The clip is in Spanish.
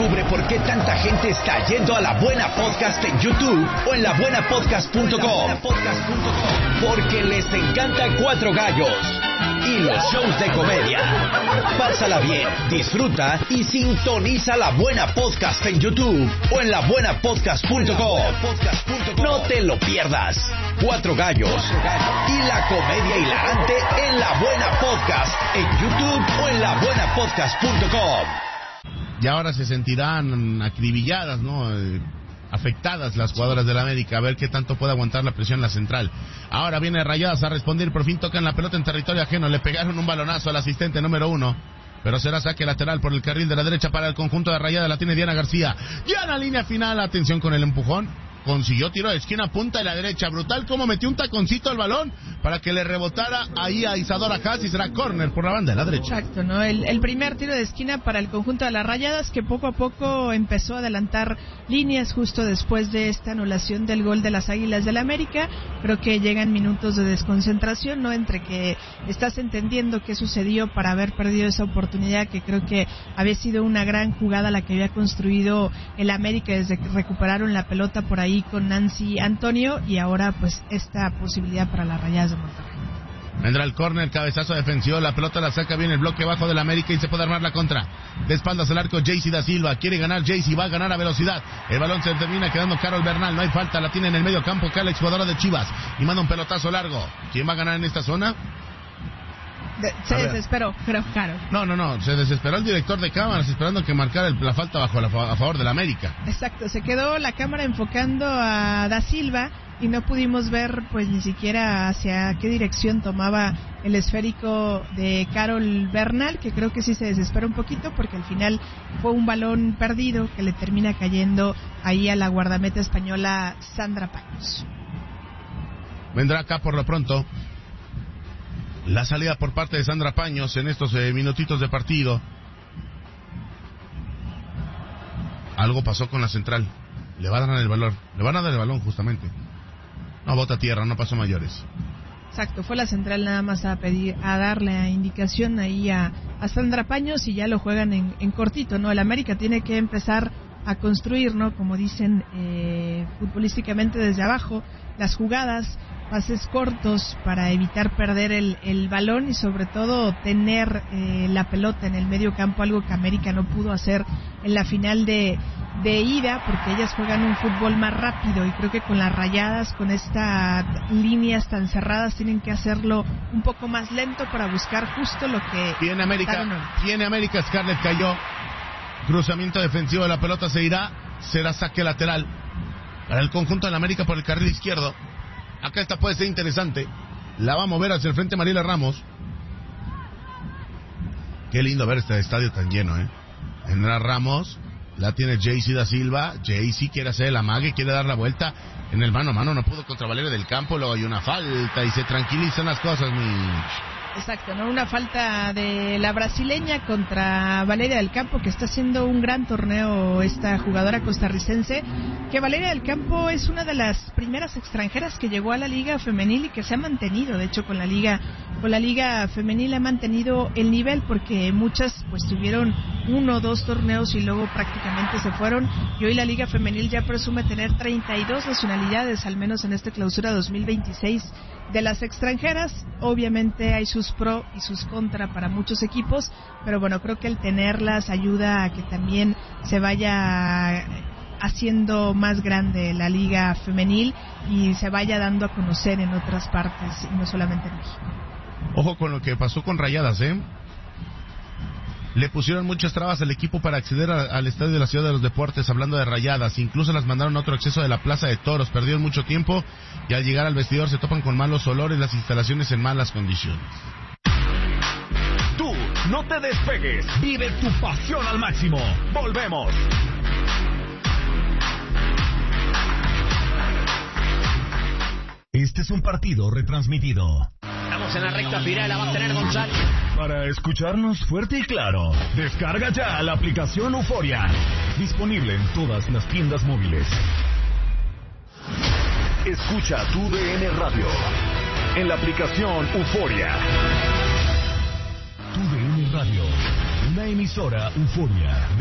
Descubre por qué tanta gente está yendo a La Buena Podcast en YouTube o en labuenapodcast.com. Porque les encanta Cuatro Gallos y los shows de comedia. Pásala bien, disfruta y sintoniza La Buena Podcast en YouTube o en labuenapodcast.com. No te lo pierdas. Cuatro Gallos y la comedia hilarante en La Buena Podcast en YouTube o en labuenapodcast.com. Y ahora se sentirán acribilladas, ¿no? Afectadas las jugadoras del América, a ver qué tanto puede aguantar la presión la central. Ahora viene Rayadas a responder, por fin tocan la pelota en territorio ajeno, le pegaron un balonazo al asistente número 1, pero será saque lateral por el carril de la derecha para el conjunto de Rayadas, la tiene Diana García, Diana línea final, atención con el empujón, consiguió tiro de esquina, punta de la derecha, brutal como metió un taconcito al balón para que le rebotara ahí a Isadora Haas y será córner por la banda de la derecha. Exacto, ¿no? El primer tiro de esquina para el conjunto de las Rayadas, que poco a poco empezó a adelantar líneas justo después de esta anulación del gol de las Águilas del América. Creo que llegan minutos de desconcentración, ¿no? Entre que estás entendiendo qué sucedió para haber perdido esa oportunidad, que creo que había sido una gran jugada la que había construido el América desde que recuperaron la pelota por ahí con Nancy Antonio, y ahora pues esta posibilidad para las Rayadas de Monterrey. Vendrá el córner, cabezazo defensivo, la pelota la saca bien el bloque bajo del América y se puede armar la contra. De espaldas al arco Jaycee da Silva, quiere ganar Jaycee, va a ganar a velocidad. El balón se termina quedando Carol Bernal, no hay falta, la tiene en el medio campo Carla, exjugadora de Chivas, y manda un pelotazo largo. ¿Quién va a ganar en esta zona? Se desesperó, creo, claro. No, se desesperó el director de cámaras esperando que marcara la falta a favor del América. Exacto, se quedó la cámara enfocando a Da Silva y no pudimos ver pues ni siquiera hacia qué dirección tomaba el esférico de Carol Bernal, que creo que sí se desespera un poquito porque al final fue un balón perdido que le termina cayendo ahí a la guardameta española Sandra Paños. Vendrá acá por lo pronto la salida por parte de Sandra Paños en estos minutitos de partido. Algo pasó con la central. Le van a dar el balón justamente. No, bota tierra, no pasó mayores. Exacto, fue la central nada más a darle la indicación ahí a Sandra Paños y ya lo juegan en cortito, ¿no? El América tiene que empezar a construir, ¿no? Como dicen futbolísticamente desde abajo, las jugadas, pases cortos para evitar perder el balón y sobre todo tener la pelota en el medio campo, algo que América no pudo hacer en la final de ida, porque ellas juegan un fútbol más rápido y creo que con las Rayadas, con estas líneas tan cerradas, tienen que hacerlo un poco más lento para buscar justo lo que... Tiene América, Scarlett cayó, cruzamiento defensivo de la pelota, se irá, será saque lateral para el conjunto de la América por el carril izquierdo. Acá esta puede ser interesante. La va a mover hacia el frente Mariela Ramos. Qué lindo ver este estadio tan lleno, Vendrá Ramos, la tiene Jaycee da Silva. Jaycee quiere hacer el amague, quiere dar la vuelta. En el mano a mano no pudo contra Valeria del Campo. Luego hay una falta y se tranquilizan las cosas, Exacto, ¿no? Una falta de la brasileña contra Valeria del Campo, que está haciendo un gran torneo esta jugadora costarricense, que Valeria del Campo es una de las primeras extranjeras que llegó a la Liga Femenil y que se ha mantenido, de hecho con la Liga Femenil ha mantenido el nivel, porque muchas pues tuvieron 1 o 2 torneos y luego prácticamente se fueron, y hoy la Liga Femenil ya presume tener 32 nacionalidades, al menos en esta clausura 2026 de las extranjeras. Obviamente hay sus pro y sus contra para muchos equipos, pero bueno, creo que el tenerlas ayuda a que también se vaya haciendo más grande la liga femenil y se vaya dando a conocer en otras partes y no solamente en México. Ojo con lo que pasó con Rayadas, Le pusieron muchas trabas al equipo para acceder al estadio de la Ciudad de los Deportes, hablando de Rayadas. Incluso las mandaron a otro acceso de la Plaza de Toros. Perdieron mucho tiempo y al llegar al vestidor se topan con malos olores, las instalaciones en malas condiciones. Tú, no te despegues. Vive tu pasión al máximo. Volvemos. Este es un partido retransmitido. Estamos en la recta final, la va a tener González. Para escucharnos fuerte y claro, descarga ya la aplicación Euforia. Disponible en todas las tiendas móviles. Escucha tu DN Radio en la aplicación Euforia. Tu DN Radio, una emisora Euforia.